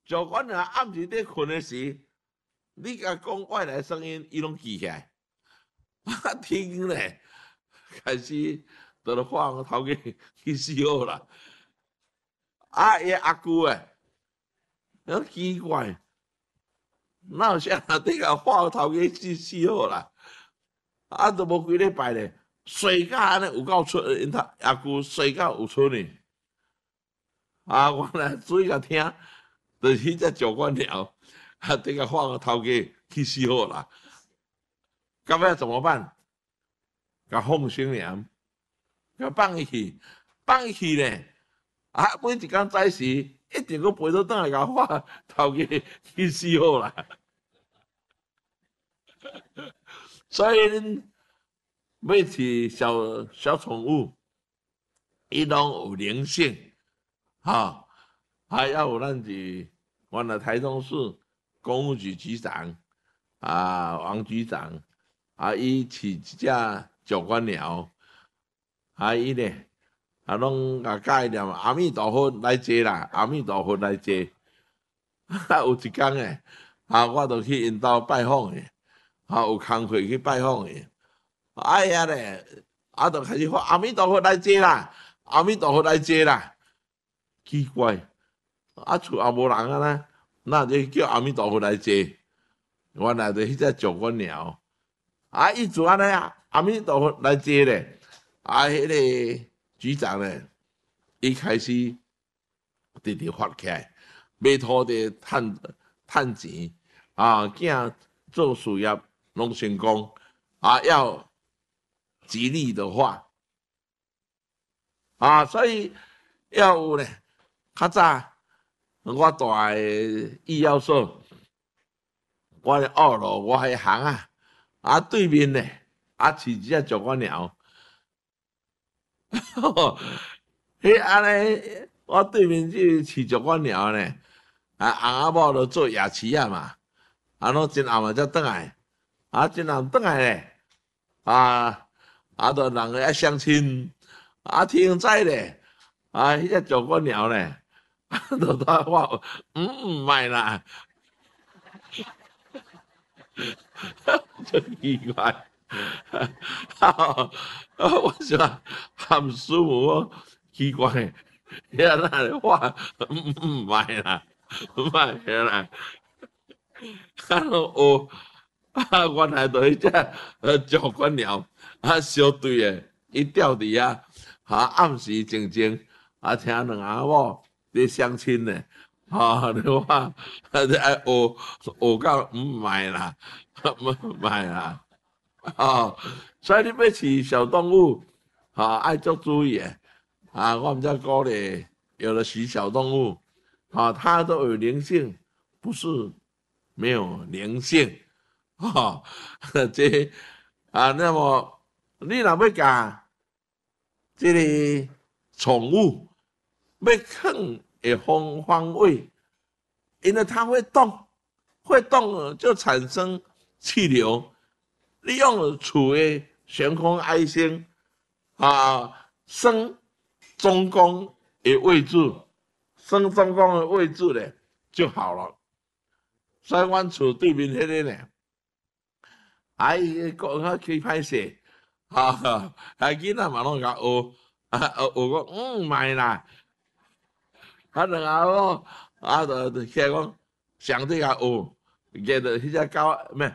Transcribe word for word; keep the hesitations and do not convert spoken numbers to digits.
教官啊暗时咧困的时，你甲讲外来声音，伊拢记起来。啊，听咧，开始就咧放头家去笑啦。啊，伊阿舅诶，很奇怪，哪有啥人伫甲放头家去笑啦？啊，都无几礼拜咧，睡到安尼有够出，因他阿舅睡到有出呢。啊，原来水甲听，就是迄只石管鸟，啊，伫甲放头家去笑啦。到尾怎么办？甲放生念，甲放伊去，放伊去呢？啊，每一工早时一定阁陪倒转来甲我头家去笑啦。所以恁买饲小小宠物，伊拢有灵性，哈、还要有咱是原来台中市公务局局长啊，王局长啊，伊饲一只石管鸟，啊，伊呢啊，拢甲教伊念阿弥陀佛来坐啦，阿弥陀佛来坐。啊，有一工诶，啊，我就去因兜拜访诶，啊，有工课去拜访诶。哎呀咧，啊，就开始发阿弥陀佛来坐啦，阿弥陀佛来坐啦。奇怪，啊，厝也无人啊呢，那就叫阿弥陀佛来坐。原来就迄只石管鸟，啊，伊做安尼啊，阿弥陀佛来坐咧。啊，迄、那个局长咧，一开始直直发起来，买土地趁趁钱，啊，囝做事业拢成功，啊，要吉利的话，啊，所以要有咧，较早我住诶医药所，我咧二楼我迄行啊，啊对面咧，啊饲一只石管鸟。迄安尼，我对面即饲石管鸟呢，啊翁仔某就做夜市啊嘛，啊拢真暗啊才转来，啊真暗转来咧，啊啊，着人个爱相亲，啊天灾咧，啊迄只石管鸟咧，就对我嗯唔卖啦，真奇怪。我想含师傅我奇怪，遐那里话唔唔买啦，唔买啦。啊，哦，啊，原来就迄只呃石管鸟啊，小队诶，伊吊伫遐，啊暗时静静啊听两阿某咧相亲咧，啊，你我啊爱学学到唔买啦，唔买啦。哦，所以你要饲小动物，啊，爱做注意诶。啊，我们在鼓励有了饲小动物，啊，它都有灵性，不是没有灵性，哈、哦，这啊，那么你若要甲这个宠物要放的方方位，因为它会动，会动了就产生气流。利用厝的悬空爱心啊，升中宫的位置，升中宫的位置咧就好了。所以阮厝对面迄个呢，啊，伊讲较起歹势，哈、啊，啊囡仔嘛拢甲学，啊学学讲嗯卖啦，啊两下咯，啊就起来讲上帝甲学，见到迄只狗咩？